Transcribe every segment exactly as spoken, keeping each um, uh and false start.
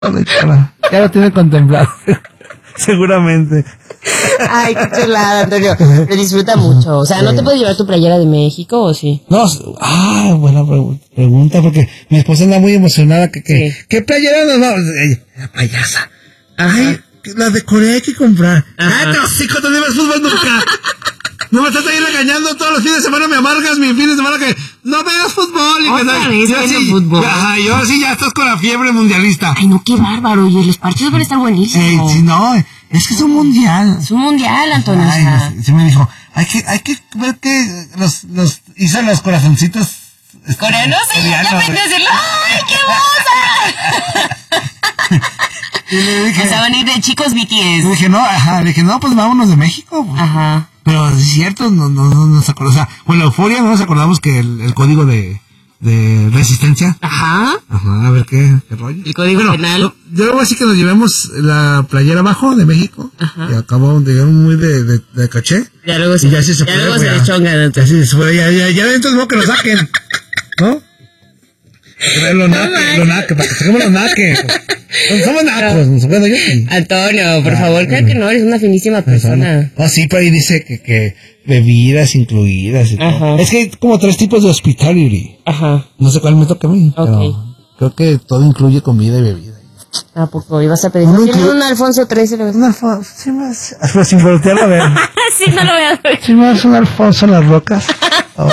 Ya lo tiene contemplado. Seguramente. Ay, qué chulada, Antonio. Te disfruta mucho. O sea, ¿no te puedes llevar tu playera de México o sí? No, ah, buena pregunta, porque mi esposa anda muy emocionada. Que, que, sí. ¿Qué playera nos vamos? La payasa. Ay, la de Corea hay que comprar. Ajá. Ah, no, sí, cuando no ves fútbol nunca. No me estás ahí regañando todos los fines de semana, me amargas mi fin de semana que no veas fútbol. Y ¿Otra que vez yo sí, fútbol? Ajá, yo sí ya estás con la fiebre mundialista. Ay, no, qué bárbaro. Y los partidos van a estar buenísimos. Eh, sí, no, es que es un mundial. Es un mundial, Antonio. Ay, no, sí me dijo, hay que, hay que ver que los, los, hizo los corazoncitos. ¿Coreanos? Sí, ya aprendí a decirlo. ¡Ay, qué hermosa! Y le dije, o sea, van a ir de chicos B T S. Le dije, no, ajá, le dije, no, pues vámonos de México. Pues. Ajá. Pero es cierto, no, no, no nos acordamos, o sea, con la euforia no nos acordamos que el, el código de, de resistencia. Ajá. Ajá, a ver qué, qué rollo. El código bueno, penal. No, yo luego así que nos llevemos la playera abajo de México. Ajá. Y acabamos de llegar muy de, de, de caché. Ya luego se, y ya, si se, ya puede, luego pues, se le chongan. Ya, si se puede, ya, ya, ya dentro no que lo saquen. ¿No? Los naques, los naques, para que saquemos los naques. Somos nacos, bueno, yo sí. Antonio, por favor, creo que no, eres una finísima persona. Oh, sí, pero ahí dice que, que bebidas incluidas y todo. Es que hay como tres tipos de hospitality. Ajá. No sé cuál me toca a mí, okay. Pero creo que todo incluye comida y bebida. ¿A poco ibas a pedir? ¿No tienes un Alfonso trece? Un Alfonso, sí más. Pero sin voltearlo a ver. Sí, no lo voy a ver. Sí más un Alfonso en las rocas. Oh.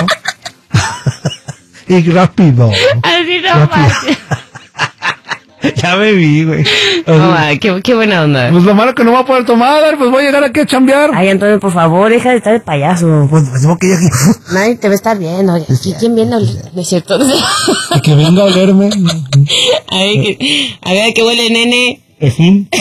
Y rápido. Así no pasa. Ya bebí, güey. O sea, oh, ay, qué, qué buena onda. Pues lo malo que no voy a poder tomar, pues voy a llegar aquí a chambear. Ay, Antonio, por favor, deja de estar de payaso. Pues, pues tengo que ir aquí. Nadie te va a estar viendo. ¿Quién, ¿quién viene ahorita? ¿No es cierto? Y que venga a olerme. A ver, que, a ver, ¿qué huele, nene? Ejín.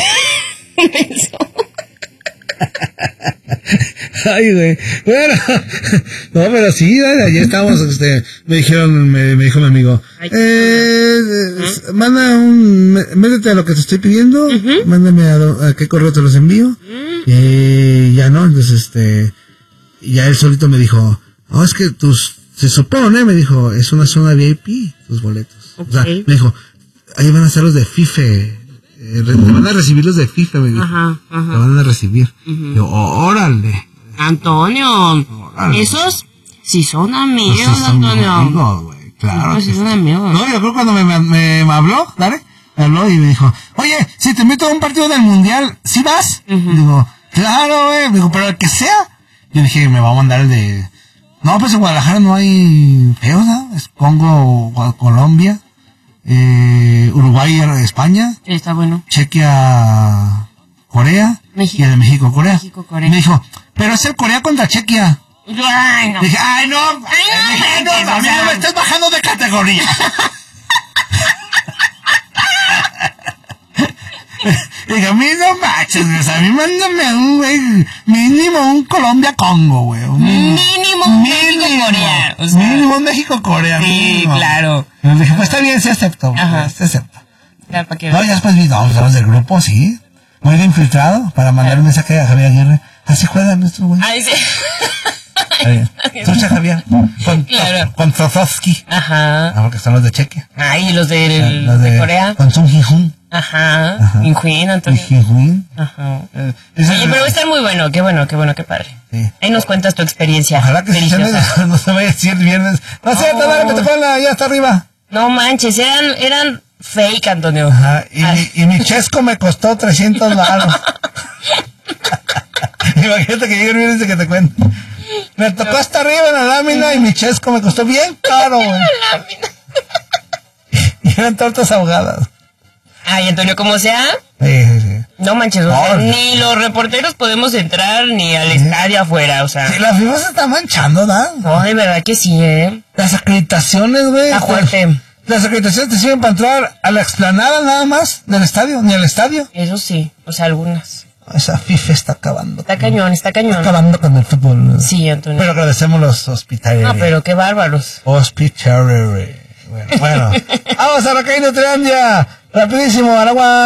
Ay, güey. Bueno, no, pero sí, ayer estábamos, este, me dijeron, me, me dijo mi amigo, Ay, eh, ¿eh? manda un, métete a lo que te estoy pidiendo, uh-huh. mándame a, a qué correo te los envío, uh-huh. y ya no, entonces, este, ya él solito me dijo, no, es que tus, se supone, me dijo, es una zona V I P, tus boletos. Okay. O sea, me dijo, ahí van a estar los de FIFE. Eh, van a recibir los de FIFA, me dijo. Ajá, ajá. Lo van a recibir. Uh-huh. Yo, oh, órale. Antonio, órale. Esos sí son amigos, pues sí son Antonio. Amigos, güey. Claro. No, sí son amigos. No, yo creo que cuando me, me, me, me habló, ¿dale? Me habló y me dijo, oye, si te meto a un partido del mundial, ¿sí vas? Uh-huh. Digo, claro, güey. Me dijo, pero el que sea. Yo dije, me va a mandar el de. No, pues en Guadalajara no hay feos, ¿no? Es Congo, Colombia. Eh, Uruguay, España. Sí, está bueno. Chequia, Corea. México. Y el de México, Corea. México, Corea. Y me dijo, pero es el Corea contra Chequia. Ay, no. Dije, ay, no. Ay, no, no, no, a mí no me estás bajando de categoría. Dije, a mí no manches, o sea, a mí mándame un, güey, mínimo un Colombia-Congo, güey. Mínimo México-Corea. O sea, mínimo México-Corea. Sí, mínimo. Claro. Y dije, pues está bien, se aceptó. Ajá. Se acepta. Claro, ¿para qué? No, ya después vi, no, pues del grupo, sí. Muy bien infiltrado para mandar un mensaje a Javier Aguirre. Así juegan estos güey. Ay, sí. Escucha, Javier. Con, claro. Con Trofovsky. Ajá. Ah, porque son los de Chequia. Ay, los de, el, los de, de Corea. Con Sung Ji-hoon. Ajá. Ajá. Injuin, Antonio. Injuin. Ajá. Eh, Oye, pero va a estar muy bueno. Qué bueno, qué bueno, qué padre. Sí. Ahí nos cuentas tu experiencia. Ojalá que no, no se vaya a decir viernes. No es cierto, dale, me te ponen allá hasta arriba. No manches, eran, eran fake, Antonio. Ajá. Y, mi, y mi chesco me costó trescientos baros. Imagínate que llegue el viernes y que te cuente. Me tocó no. hasta arriba en la lámina y mi chesco me costó bien caro, güey. La lámina. Y eran tortas ahogadas. Ay, Antonio, como sea. Sí, sí, sí. No manches, o sea, no, ni los reporteros podemos entrar ni al sí. estadio afuera, o sea. Sí, la FIFA se está manchando, ¿no? No, de verdad que sí, ¿eh? Las acreditaciones, güey. Está fuerte. Las, las acreditaciones te sirven para entrar a la explanada nada más del estadio, ni al estadio. Eso sí, o sea, algunas. Esa FIFA está acabando. Está cañón, está cañón. Está acabando con el fútbol. Sí, Antonio. Pero agradecemos los hospitales. No, pero qué bárbaros. Hospitales. Bueno, bueno. Vamos a la Caíno Triandia. Rapidísimo, Aragua.